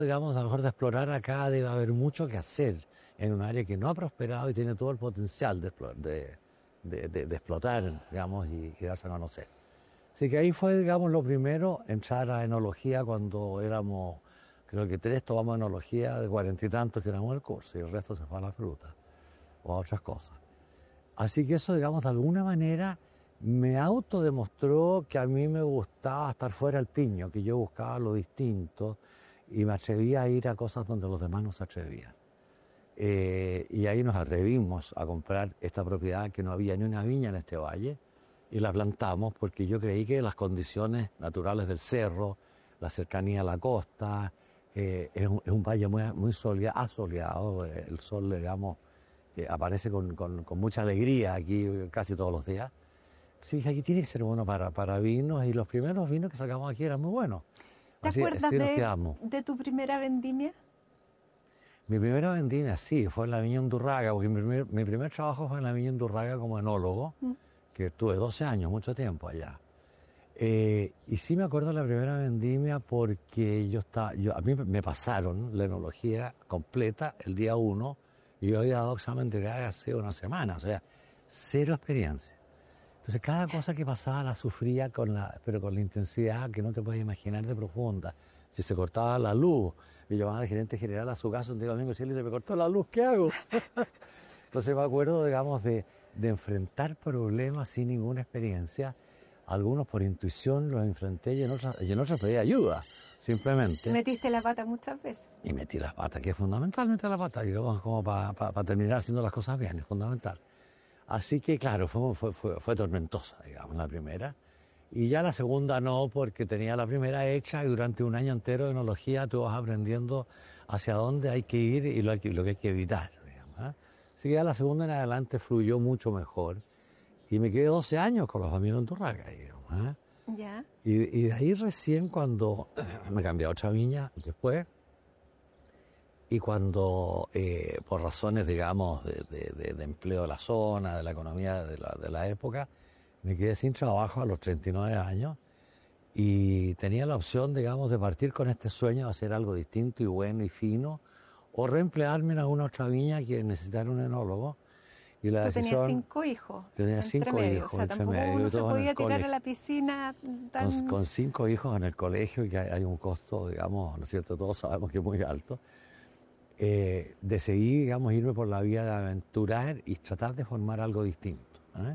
digamos, a lo mejor de explorar acá debe haber mucho que hacer en un área que no ha prosperado y tiene todo el potencial de explotar, digamos, y darse a conocer. Así que ahí fue, digamos, lo primero, entrar a enología cuando éramos, creo que 3 tomamos enología de 40 y tantos que éramos el curso y el resto se fue a la fruta o a otras cosas. Así que eso, digamos, de alguna manera me autodemostró que a mí me gustaba estar fuera del piño, que yo buscaba lo distinto y me atrevía a ir a cosas donde los demás no se atrevían. Y ahí nos atrevimos a comprar esta propiedad que no había ni una viña en este valle y la plantamos porque yo creí que las condiciones naturales del cerro, la cercanía a la costa, es un valle muy asoleado, el sol, digamos, aparece con mucha alegría aquí casi todos los días. Sí, aquí tiene que ser bueno para vinos y los primeros vinos que sacamos aquí eran muy buenos. ¿Te acuerdas así nos quedamos. de tu primera vendimia? Mi primera vendimia, sí, fue en la Viña Undurraga, porque mi primer trabajo fue en la Viña Undurraga como enólogo, que tuve 12 años, mucho tiempo allá. Y sí me acuerdo de la primera vendimia porque a mí me pasaron la enología completa el día 1 y yo había dado examen de grado hace una semana, o sea, cero experiencia. Entonces cada cosa que pasaba la sufría pero con la intensidad que no te puedes imaginar de profunda. Si se cortaba la luz, me llamaban al gerente general a su casa un día domingo y decía, se me cortó la luz, ¿qué hago? Entonces me acuerdo, digamos, de enfrentar problemas sin ninguna experiencia. Algunos por intuición los enfrenté y en otros pedí ayuda, simplemente. ¿Metiste la pata muchas veces? Y metí las patas, que es fundamental meter la pata, digamos, como para terminar haciendo las cosas bien, es fundamental. Así que, claro, fue tormentosa, digamos, la primera. Y ya la segunda no, porque tenía la primera hecha y durante un año entero de enología tú vas aprendiendo hacia dónde hay que ir y lo que hay que evitar, digamos, ¿eh? Así que ya la segunda en adelante fluyó mucho mejor. Y me quedé 12 años con los amigos en Turraga, digamos, ¿eh? Ya. Y de ahí recién cuando me cambié a otra viña después, y cuando por razones, digamos, de empleo de la zona, de la economía de la época, me quedé sin trabajo a los 39 años y tenía la opción, digamos, de partir con este sueño de hacer algo distinto y bueno y fino, o reemplearme en alguna otra viña que necesitara un enólogo. Y la Tú tenías decisión, 5 hijos. yo tenía Entre 5 medio. hijos O sea, entre tampoco medio, uno se todos en podía el tirar a colegio. la piscina tan... Con 5 hijos en el colegio, y que hay un costo, digamos, ¿no es cierto? Todos sabemos que es muy alto. Decidí, digamos, irme por la vía de aventurar y tratar de formar algo distinto, ¿eh?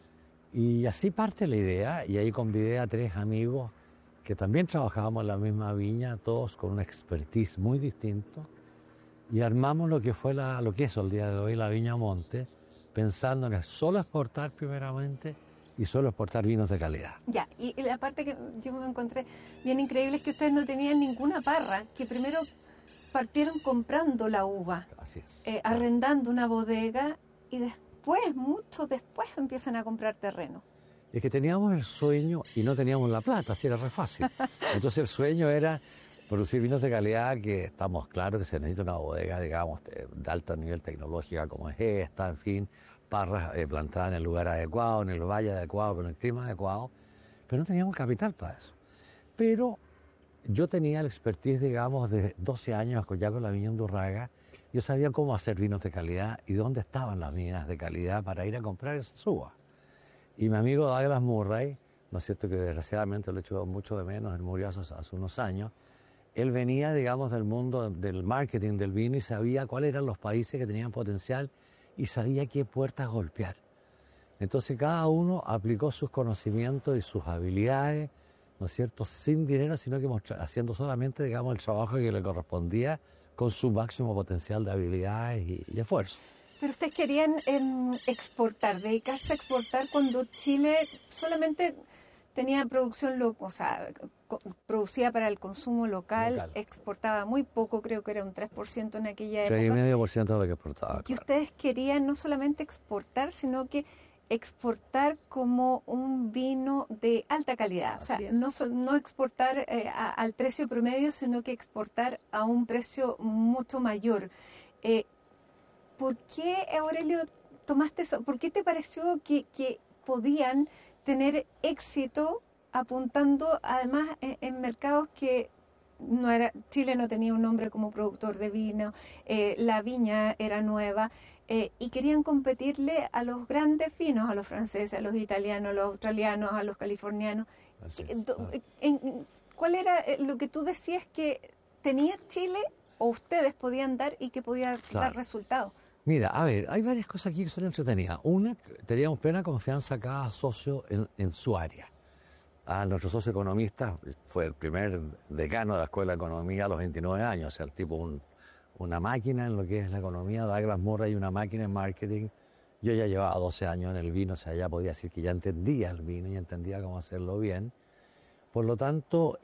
Y así parte la idea, y ahí convidé a 3 amigos que también trabajábamos en la misma viña, todos con una expertise muy distinta, y armamos lo que fue lo que es el día de hoy la Viña Monte, pensando en solo exportar primeramente y solo exportar vinos de calidad. Ya, y la parte que yo me encontré bien increíble es que ustedes no tenían ninguna parra, que primero partieron comprando la uva, Así es. arrendando una bodega y después, mucho después, empiezan a comprar terreno. Es que teníamos el sueño y no teníamos la plata, así era re fácil. Entonces el sueño era producir vinos de calidad, que estamos claros que se necesita una bodega, digamos, de alto nivel tecnológico como es esta, en fin, parras plantadas en el lugar adecuado, en el valle adecuado, con el clima adecuado, pero no teníamos capital para eso. Pero yo tenía el expertise, digamos, de 12 años ya con la Viña Undurraga. Yo sabía cómo hacer vinos de calidad y dónde estaban las minas de calidad para ir a comprar esas uvas. Y mi amigo Douglas Murray, ¿no es cierto?, que desgraciadamente lo echo mucho de menos, él murió hace unos años. Él venía, digamos, del mundo del marketing del vino y sabía cuáles eran los países que tenían potencial y sabía qué puertas golpear. Entonces cada uno aplicó sus conocimientos y sus habilidades, ¿no es cierto?, sin dinero, sino que haciendo solamente, digamos, el trabajo que le correspondía con su máximo potencial de habilidades y esfuerzo. Pero ustedes querían exportar, dedicarse a exportar cuando Chile solamente tenía producción local, o sea, producía para el consumo local, exportaba muy poco, creo que era un 3% en aquella época. 3,5% de lo que exportaba. Y claro. ustedes querían no solamente exportar, sino que exportar como un vino de alta calidad. O sea, no exportar al precio promedio, sino que exportar a un precio mucho mayor. ¿Por qué, Aurelio, tomaste eso? ¿Por qué te pareció que podían tener éxito apuntando además en mercados que Chile no tenía un nombre como productor de vino, la viña era nueva. Y querían competirle a los grandes vinos, a los franceses, a los italianos, a los australianos, a los californianos. Así es, claro. ¿Cuál era lo que tú decías que tenía Chile o ustedes podían dar y que podía dar resultados? Mira, a ver, hay varias cosas aquí que son entretenidas. Una, teníamos plena confianza cada socio en su área. Nuestro socio economista fue el primer decano de la Escuela de Economía a los 29 años, o sea, el tipo una máquina en lo que es la economía. Douglas Murray, una máquina en marketing. Yo ya llevaba 12 años en el vino, o sea, ya podía decir que ya entendía el vino y entendía cómo hacerlo bien. Por lo tanto,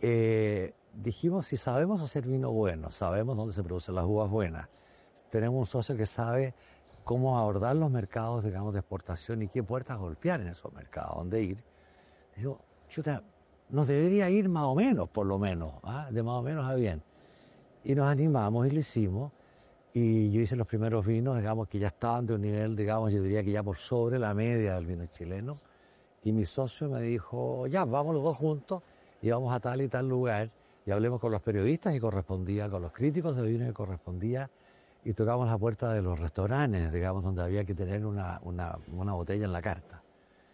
dijimos, si sabemos hacer vino bueno, sabemos dónde se producen las uvas buenas, tenemos un socio que sabe cómo abordar los mercados, digamos, de exportación y qué puertas golpear en esos mercados, dónde ir. Digo, chuta, nos debería ir más o menos, por lo menos, de más o menos a bien. Y nos animamos y lo hicimos. Y yo hice los primeros vinos, digamos, que ya estaban de un nivel, digamos, yo diría que ya por sobre la media del vino chileno. Y mi socio me dijo, ya, vamos los dos juntos y vamos a tal y tal lugar. Y hablemos con los periodistas y correspondía, con los críticos de vino y correspondía. Y tocamos la puerta de los restaurantes, digamos, donde había que tener una botella en la carta.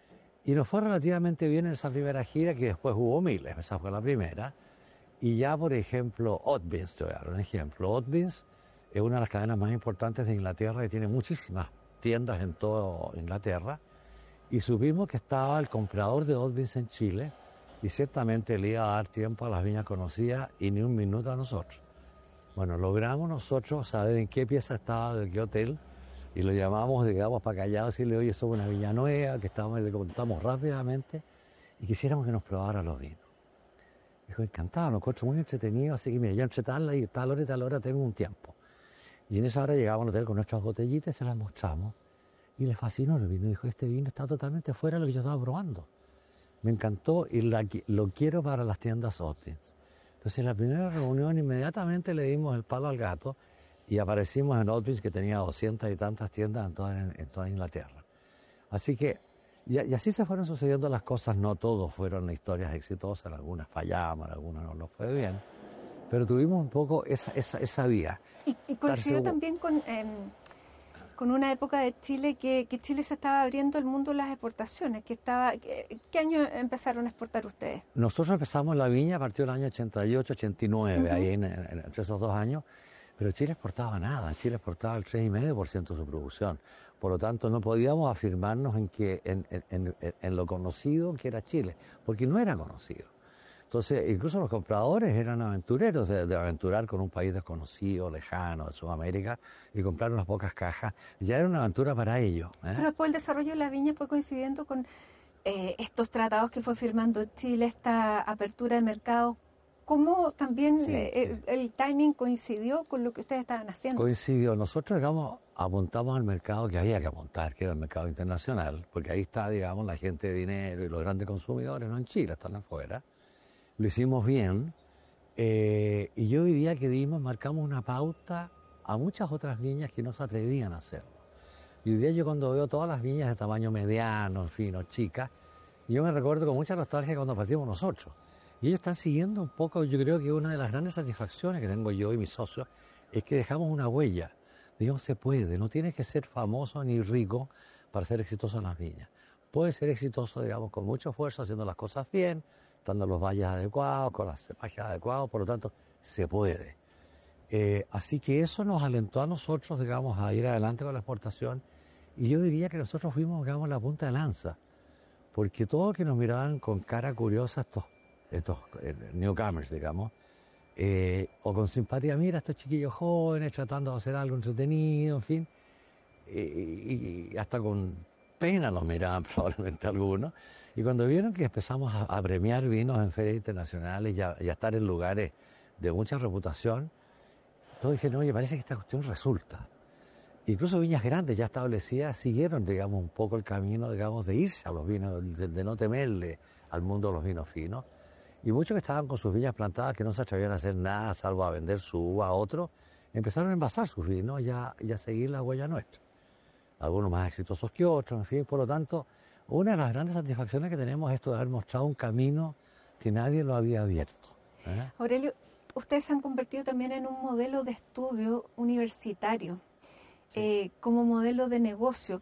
Y nos fue relativamente bien en esa primera gira, que después hubo miles, esa fue la primera. Y ya, por ejemplo, Oatbeans, te voy a dar un ejemplo. Oatbeans es una de las cadenas más importantes de Inglaterra y tiene muchísimas tiendas en toda Inglaterra. Y supimos que estaba el comprador de Oatbeans en Chile y ciertamente le iba a dar tiempo a las viñas conocidas y ni un minuto a nosotros. Bueno, logramos nosotros saber en qué pieza estaba, de qué hotel, y lo llamamos, digamos, para callado, decirle, oye, somos una viña nueva, que estamos, le contamos rápidamente y quisiéramos que nos probara los vinos. Dijo, encantado, nos encuentro muy entretenido, así que mira, yo entre tal y tal hora tengo un tiempo. Y en esa hora llegamos al hotel con nuestras botellitas y se las mostramos. Y le fascinó el vino. Dijo, este vino está totalmente fuera de lo que yo estaba probando. Me encantó y lo quiero para las tiendas Oatbeans. Entonces en la primera reunión inmediatamente le dimos el palo al gato y aparecimos en Oatbeans, que tenía 200 y tantas tiendas en toda Inglaterra. Así que, y así se fueron sucediendo las cosas. No todos fueron historias exitosas, algunas fallamos, algunas no nos fue bien. Pero tuvimos un poco esa vía. Y coincidió también con una época de Chile que Chile se estaba abriendo al mundo de las exportaciones. ¿Qué año empezaron a exportar ustedes? Nosotros empezamos la viña a partir del año 88, 89, ahí entre esos 2 años. Pero Chile exportaba nada, Chile exportaba el 3,5% de su producción. Por lo tanto, no podíamos afirmarnos en lo conocido que era Chile, porque no era conocido. Entonces, incluso los compradores eran aventureros de aventurar con un país desconocido, lejano, de Sudamérica, y comprar unas pocas cajas. Ya era una aventura para ellos. Pero después el desarrollo de la viña fue coincidiendo con estos tratados que fue firmando Chile, esta apertura de mercado. ¿Cómo también el timing coincidió con lo que ustedes estaban haciendo? Coincidió. Nosotros, digamos, apuntamos al mercado que había que apuntar, que era el mercado internacional, porque ahí está, digamos, la gente de dinero y los grandes consumidores, no en Chile, están afuera. Lo hicimos bien y yo diría que marcamos una pauta a muchas otras viñas que no se atrevían a hacerlo. Y hoy día yo cuando veo todas las viñas de tamaño mediano, en fin, o chicas, yo me recuerdo con mucha nostalgia cuando partimos nosotros. Y ellos están siguiendo un poco, yo creo que una de las grandes satisfacciones que tengo yo y mis socios es que dejamos una huella. Digamos, se puede, no tienes que ser famoso ni rico para ser exitoso en las viñas. Puedes ser exitoso, digamos, con mucho esfuerzo, haciendo las cosas bien, dando los valles adecuados, con las cepajes adecuados, por lo tanto, se puede. Así que eso nos alentó a nosotros, digamos, a ir adelante con la exportación, y yo diría que nosotros fuimos, digamos, la punta de lanza, porque todos que nos miraban con cara curiosa, estos newcomers, digamos, o con simpatía, mira, estos chiquillos jóvenes tratando de hacer algo entretenido, en fin, y hasta con pena los miraban probablemente algunos, y cuando vieron que empezamos a premiar vinos en ferias internacionales y a estar en lugares de mucha reputación, todos dijeron, oye, parece que esta cuestión resulta. Incluso viñas grandes ya establecidas siguieron, digamos, un poco el camino, digamos, de irse a los vinos, de no temerle al mundo de los vinos finos. Y muchos que estaban con sus viñas plantadas, que no se atrevían a hacer nada, salvo a vender su uva a otros, empezaron a envasar sus vinos y a seguir la huella nuestra. Algunos más exitosos que otros, en fin. Por lo tanto, una de las grandes satisfacciones que tenemos es esto de haber mostrado un camino que nadie lo había abierto. Aurelio, ustedes se han convertido también en un modelo de estudio universitario, como modelo de negocio.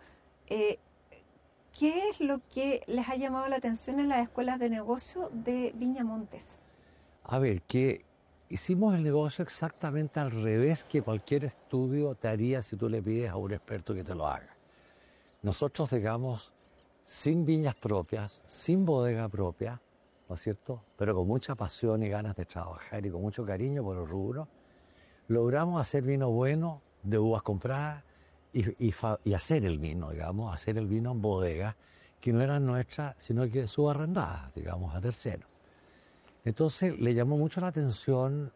¿Qué es lo que les ha llamado la atención en las escuelas de negocio de Viña Montes? A ver, que hicimos el negocio exactamente al revés que cualquier estudio te haría si tú le pides a un experto que te lo haga. Nosotros, digamos, sin viñas propias, sin bodega propia, ¿no es cierto? Pero con mucha pasión y ganas de trabajar y con mucho cariño por el rubro, logramos hacer vino bueno de uvas compradas y hacer el vino, digamos, hacer el vino en bodegas que no eran nuestras, sino que subarrendadas, digamos, a terceros. Entonces le llamó mucho la atención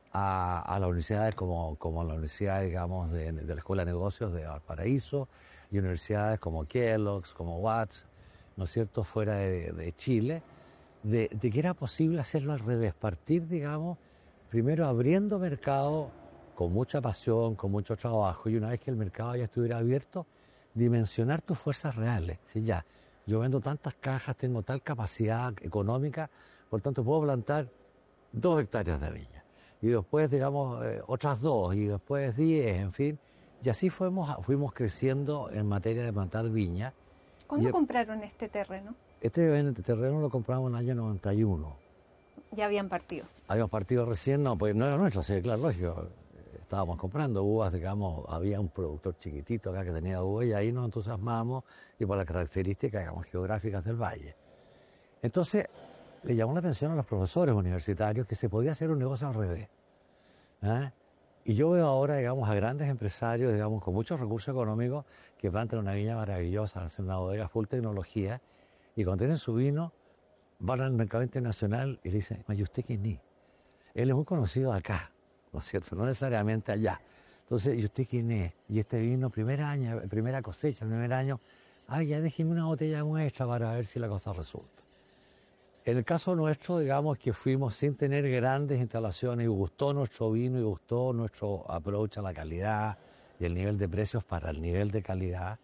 a las universidades como la universidad, digamos, de la Escuela de Negocios de Valparaíso y universidades como Kellogg's, como Watts, ¿no es cierto?, fuera de Chile, de que era posible hacerlo al revés, partir, digamos, primero abriendo mercado con mucha pasión, con mucho trabajo, y una vez que el mercado ya estuviera abierto, dimensionar tus fuerzas reales. Si ya, yo vendo tantas cajas, tengo tal capacidad económica, por tanto puedo plantar 2 hectáreas de viña, y después, digamos, otras 2, y después 10, en fin, y así fuimos creciendo en materia de plantar viña. ¿Cuándo compraron este terreno? Este terreno lo compramos en el año 91. ¿Ya habían partido? Habíamos partido recién, no, pues no era nuestro, sí, claro, lógico. Estábamos comprando uvas, digamos, había un productor chiquitito acá que tenía uvas y ahí nos entusiasmamos y por las características, digamos, geográficas del valle. Entonces, le llamó la atención a los profesores universitarios que se podía hacer un negocio al revés. ¿Eh? Y yo veo ahora, digamos, a grandes empresarios, digamos, con muchos recursos económicos que plantan una viña maravillosa, hacen una bodega full tecnología y cuando tienen su vino, van al mercado internacional y le dicen, ¿y usted quién es? Él es muy conocido acá, ¿no es cierto? No necesariamente allá. Entonces, ¿y usted quién es? Y este vino, primera cosecha, primer año, ya déjeme una botella de muestra para ver si la cosa resulta. En el caso nuestro, digamos que fuimos sin tener grandes instalaciones y gustó nuestro vino y gustó nuestro approach a la calidad y el nivel de precios para el nivel de calidad.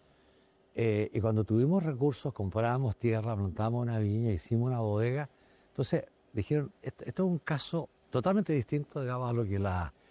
Y cuando tuvimos recursos, compramos tierra, plantamos una viña, hicimos una bodega. Entonces dijeron, esto es un caso totalmente distinto, digamos, a lo que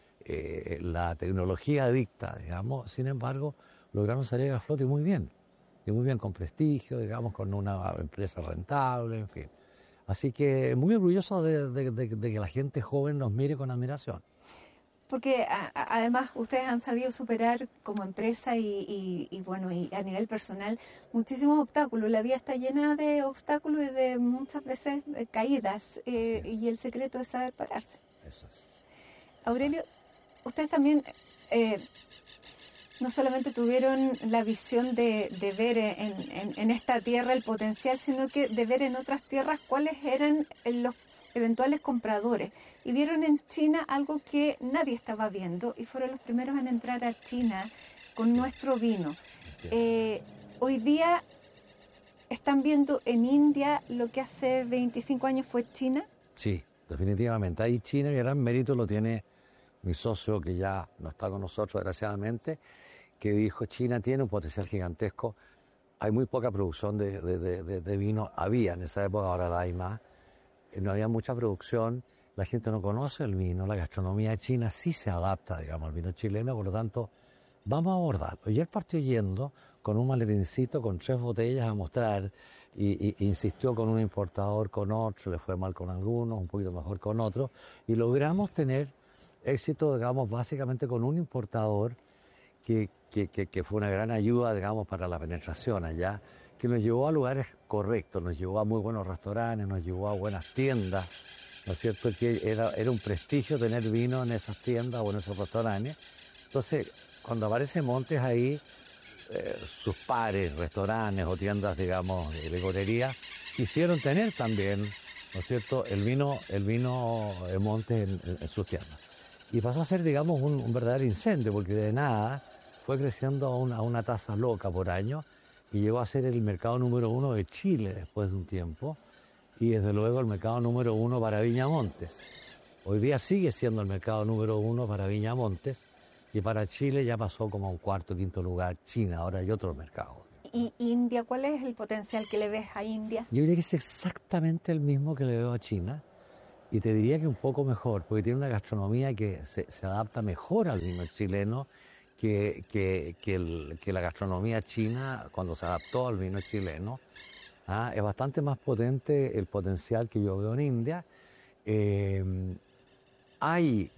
la tecnología dicta, digamos. Sin embargo, lograron salir a flote muy bien con prestigio, digamos, con una empresa rentable, en fin. Así que muy orgulloso de que la gente joven nos mire con admiración. Porque además ustedes han sabido superar como empresa y bueno, y a nivel personal muchísimos obstáculos. La vida está llena de obstáculos y de muchas veces caídas y el secreto es saber pararse. Eso es. Aurelio, ustedes también no solamente tuvieron la visión de ver en esta tierra el potencial, sino que de ver en otras tierras cuáles eran los eventuales compradores. Y vieron en China algo que nadie estaba viendo y fueron los primeros en entrar a China con nuestro vino. Hoy día están viendo en India lo que hace 25 años fue China. Sí, definitivamente. Ahí China, el gran mérito lo tiene mi socio, que ya no está con nosotros, desgraciadamente, que dijo, China tiene un potencial gigantesco. Hay muy poca producción de vino. Había en esa época, ahora la hay más. No había mucha producción, la gente no conoce el vino, la gastronomía china sí se adapta, digamos, al vino chileno, por lo tanto, vamos a abordarlo. Y él partió yendo con un maletincito, con 3 botellas a mostrar, y insistió con un importador, con otro, le fue mal con algunos, un poquito mejor con otros, y logramos tener éxito, digamos, básicamente con un importador que fue una gran ayuda, digamos, para la penetración allá, que nos llevó a lugares correctos, nos llevó a muy buenos restaurantes, nos llevó a buenas tiendas, ¿no es cierto? Que era un prestigio tener vino en esas tiendas o en esos restaurantes. Entonces, cuando aparece Montes ahí, sus pares, restaurantes o tiendas, digamos, de licorería, quisieron tener también, ¿no es cierto?, el vino Montes en sus tiendas. Y pasó a ser, digamos, un verdadero incendio, porque de nada fue creciendo a una tasa loca por año y llegó a ser el mercado número 1 de Chile después de un tiempo y desde luego el mercado número 1 para Viña Montes. Hoy día sigue siendo el mercado número 1 para Viña Montes y para Chile ya pasó como a un cuarto, quinto lugar China, ahora hay otro mercado. ¿Y India? ¿Cuál es el potencial que le ves a India? Yo diría que es exactamente el mismo que le veo a China. y te diría que un poco mejor, porque tiene una gastronomía que se adapta mejor al vino chileno que la gastronomía china cuando se adaptó al vino chileno. ¿Ah? Es bastante más potente el potencial que yo veo en India. Eh, Hay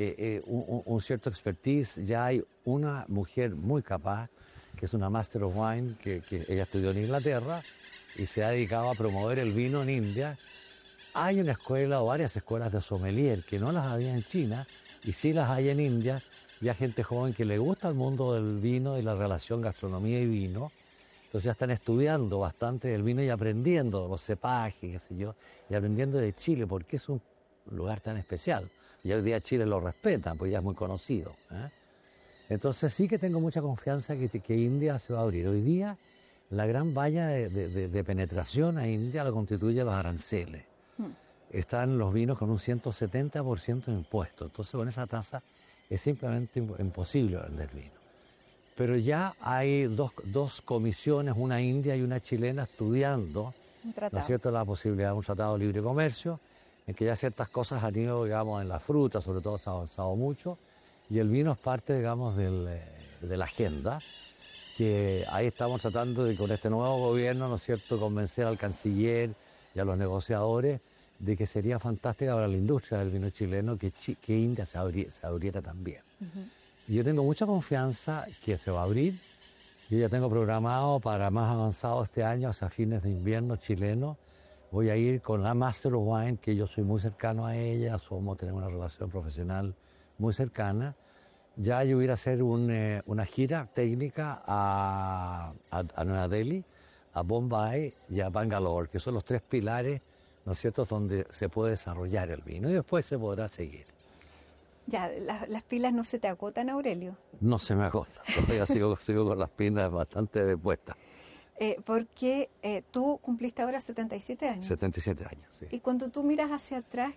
un cierto expertise, ya hay una mujer muy capaz, que es una Master of Wine, que ella estudió en Inglaterra y se ha dedicado a promover el vino en India. Hay una escuela o varias escuelas de sommelier que no las había en China y sí las hay en India. Ya gente joven que le gusta el mundo del vino y la relación gastronomía y vino. Entonces ya están estudiando bastante del vino y aprendiendo los cepajes, qué sé yo, y aprendiendo de Chile, porque es un lugar tan especial. Y hoy día Chile lo respeta, pues ya es muy conocido. ¿Eh? Entonces sí que tengo mucha confianza que India se va a abrir. Hoy día la gran valla de penetración a India lo constituye los aranceles. Están los vinos con un 170% de impuesto. Entonces con esa tasa es simplemente imposible vender vino. Pero ya hay dos comisiones, una india y una chilena, estudiando, ¿no es cierto?, la posibilidad de un tratado de libre comercio, en que ya ciertas cosas han ido, digamos, en la fruta, sobre todo se ha avanzado mucho, y el vino es parte, digamos, de la agenda, que ahí estamos tratando de, con este nuevo gobierno, ¿no es cierto?, convencer al canciller y a los negociadores de que sería fantástica para la industria del vino chileno que India se abriera también. Y yo tengo mucha confianza que se va a abrir. Yo ya tengo programado para más avanzado este año, hacia fines de invierno chileno. Voy a ir con la Master of Wine, que yo soy muy cercano a ella, tenemos una relación profesional muy cercana. Ya yo voy a ir a hacer una gira técnica a Nueva Delhi, a Bombay y a Bangalore, que son los tres pilares, ¿no es cierto?, donde se puede desarrollar el vino y después se podrá seguir. Ya, las pilas no se te agotan, Aurelio. No se me agota, todavía sigo con las pilas bastante puestas. Porque tú cumpliste ahora 77 años. 77 años, sí. Y cuando tú miras hacia atrás,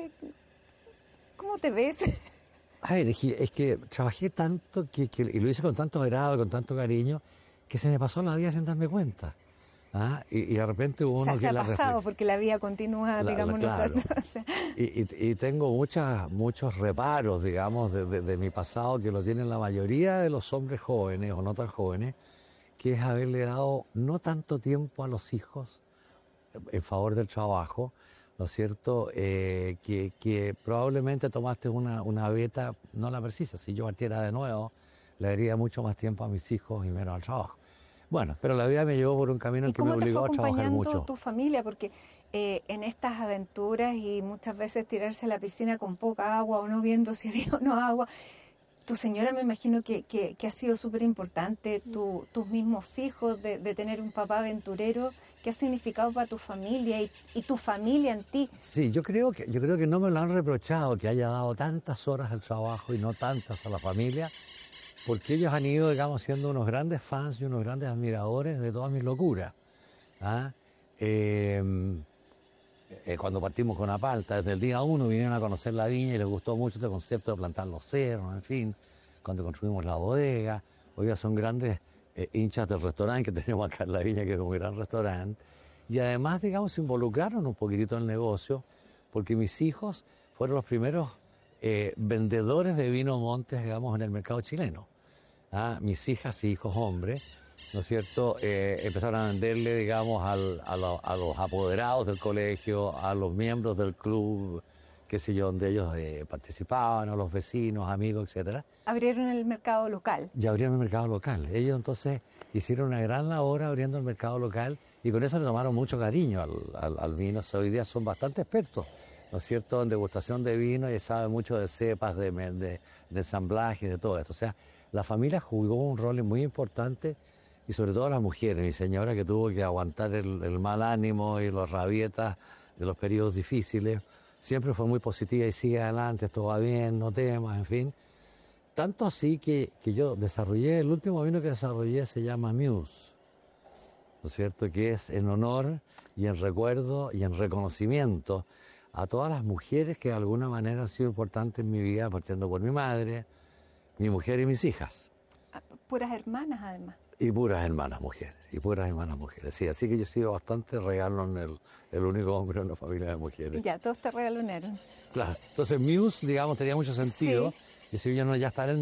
¿cómo te ves? A ver, es que trabajé tanto y lo hice con tanto agrado, con tanto cariño, que se me pasó la vida sin darme cuenta. ¿Ah? Y de repente uno... O sea, se ha pasado porque la vida continúa, digamos. Claro. O sea. Y tengo muchos reparos, digamos, de mi pasado, que lo tienen la mayoría de los hombres jóvenes o no tan jóvenes, que es haberle dado no tanto tiempo a los hijos en favor del trabajo, ¿no es cierto?, que probablemente tomaste una beta, no la precisa. Si yo partiera de nuevo, le daría mucho más tiempo a mis hijos y menos al trabajo. Bueno, pero la vida me llevó por un camino en que me obligó a trabajar mucho. ¿Y cómo te fue acompañando tu familia? Porque en estas aventuras y muchas veces tirarse a la piscina con poca agua o no viendo si había o no agua, tu señora me imagino que ha sido súper importante, tus mismos hijos, de tener un papá aventurero. ¿Qué ha significado para tu familia y tu familia en ti? Sí, yo creo que no me lo han reprochado, que haya dado tantas horas al trabajo y no tantas a la familia, porque ellos han ido, digamos, siendo unos grandes fans y unos grandes admiradores de todas mis locuras. ¿Ah? Cuando partimos con Apalta, desde el día 1 vinieron a conocer la viña y les gustó mucho este concepto de plantar los cerros, en fin, cuando construimos la bodega. Hoy ya son grandes hinchas del restaurante que tenemos acá en la viña, que es un gran restaurante. Y además, digamos, se involucraron un poquitito en el negocio, porque mis hijos fueron los primeros vendedores de vino Montes, digamos, en el mercado chileno. ¿Ah? Mis hijas y hijos hombres, ¿no es cierto?, empezaron a venderle, digamos, a los apoderados del colegio, a los miembros del club, qué sé yo, donde ellos participaban, a los vecinos, amigos, etcétera. Abrieron el mercado local. Ya abrieron el mercado local. Ellos entonces hicieron una gran labor abriendo el mercado local y con eso le tomaron mucho cariño al vino. O sea, hoy día son bastante expertos, ¿no es cierto?, en degustación de vino y saben mucho de cepas, de ensamblaje, de todo esto. O sea, la familia jugó un rol muy importante y sobre todo las mujeres. Mi señora, que tuvo que aguantar el mal ánimo y las rabietas de los periodos difíciles, siempre fue muy positiva y sigue adelante, esto va bien, no temas, en fin. Tanto así que yo desarrollé, el último vino que desarrollé se llama Muse, ¿no es cierto?, que es en honor y en recuerdo y en reconocimiento a todas las mujeres que de alguna manera han sido importantes en mi vida, partiendo por mi madre, mi mujer y mis hijas. Puras hermanas, además. Y puras hermanas mujeres, sí, así que yo he sido bastante regalón, el único hombre en una familia de mujeres. Ya, todos te regalonearon. Claro, entonces Muse, digamos, tenía mucho sentido, Sí. y si yo no ya está en el